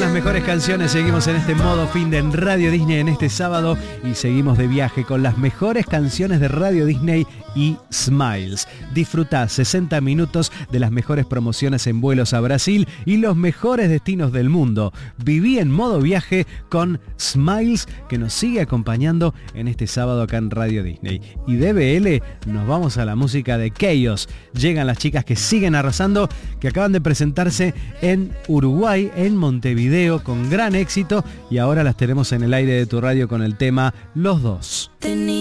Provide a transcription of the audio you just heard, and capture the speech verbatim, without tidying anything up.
las mejores canciones. Seguimos en este modo fin de en Radio Disney en este sábado y seguimos de viaje con las mejores canciones de Radio Disney y Smiles. Disfrutá sesenta minutos de las mejores promociones en vuelos a Brasil y los mejores destinos del mundo. Viví en modo viaje con Smiles, que nos sigue acompañando en este sábado acá en Radio Disney. Y de B L nos vamos a la música de Chaos. Llegan las chicas que siguen arrasando, que acaban de presentarse en Uruguay, en Montevideo, con gran éxito, y ahora las tenemos en el aire de tu radio con el tema Los Dos.